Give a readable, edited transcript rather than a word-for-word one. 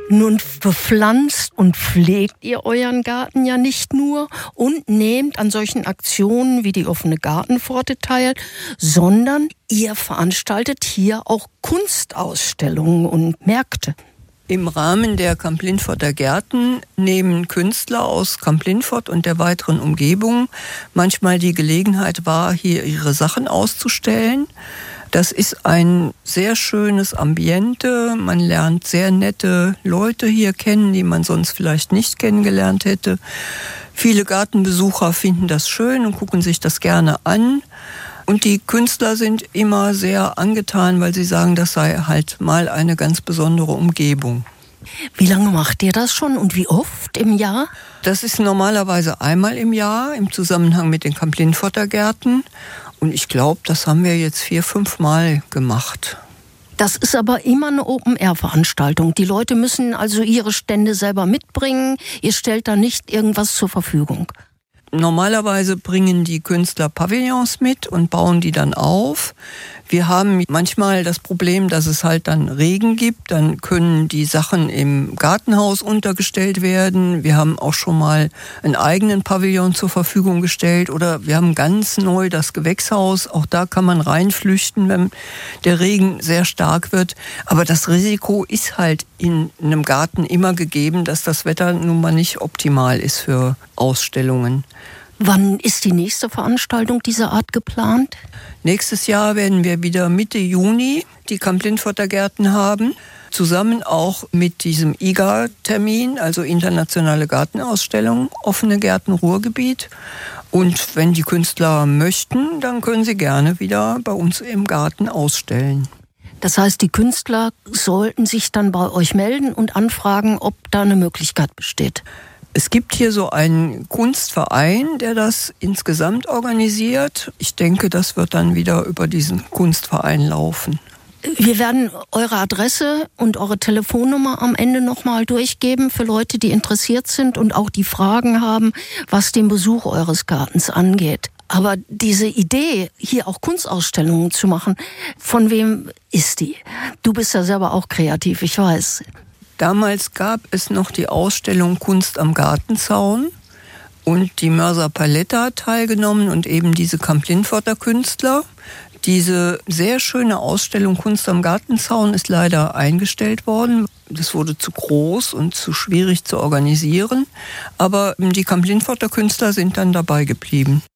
Nun bepflanzt und pflegt ihr euren Garten ja nicht nur und nehmt an solchen Aktionen wie die offene Gartenpforte teil, sondern ihr veranstaltet hier auch Kunstausstellungen und Märkte. Im Rahmen der Kamp-Lintforter Gärten nehmen Künstler aus Kamp-Lintfort und der weiteren Umgebung manchmal die Gelegenheit wahr, hier ihre Sachen auszustellen. Das ist ein sehr schönes Ambiente. Man lernt sehr nette Leute hier kennen, die man sonst vielleicht nicht kennengelernt hätte. Viele Gartenbesucher finden das schön und gucken sich das gerne an. Und die Künstler sind immer sehr angetan, weil sie sagen, das sei halt mal eine ganz besondere Umgebung. Wie lange macht ihr das schon und wie oft im Jahr? Das ist normalerweise einmal im Jahr im Zusammenhang mit den Kamp-Lintforter Gärten. Und ich glaube, das haben wir jetzt 4-5 Mal gemacht. Das ist aber immer eine Open-Air-Veranstaltung. Die Leute müssen also ihre Stände selber mitbringen. Ihr stellt da nicht irgendwas zur Verfügung. Normalerweise bringen die Künstler Pavillons mit und bauen die dann auf. Wir haben manchmal das Problem, dass es halt dann Regen gibt. Dann können die Sachen im Gartenhaus untergestellt werden. Wir haben auch schon mal einen eigenen Pavillon zur Verfügung gestellt. Oder wir haben ganz neu das Gewächshaus. Auch da kann man reinflüchten, wenn der Regen sehr stark wird. Aber das Risiko ist halt in einem Garten immer gegeben, dass das Wetter nun mal nicht optimal ist für Ausstellungen. Wann ist die nächste Veranstaltung dieser Art geplant? Nächstes Jahr werden wir wieder Mitte Juni die Kamp-Lintforter Gärten haben. Zusammen auch mit diesem IGA-Termin, also Internationale Gartenausstellung, offene Gärten Ruhrgebiet. Und wenn die Künstler möchten, dann können sie gerne wieder bei uns im Garten ausstellen. Das heißt, die Künstler sollten sich dann bei euch melden und anfragen, ob da eine Möglichkeit besteht. Es gibt hier so einen Kunstverein, der das insgesamt organisiert. Ich denke, das wird dann wieder über diesen Kunstverein laufen. Wir werden eure Adresse und eure Telefonnummer am Ende nochmal durchgeben für Leute, die interessiert sind und auch die Fragen haben, was den Besuch eures Gartens angeht. Aber diese Idee, hier auch Kunstausstellungen zu machen, von wem ist die? Du bist ja selber auch kreativ, ich weiß. Damals gab es noch die Ausstellung Kunst am Gartenzaun und die Mörser Palette hat teilgenommen und eben diese Kamp-Lintforter Künstler. Diese sehr schöne Ausstellung Kunst am Gartenzaun ist leider eingestellt worden. Das wurde zu groß und zu schwierig zu organisieren. Aber die Kamp-Lintforter Künstler sind dann dabei geblieben.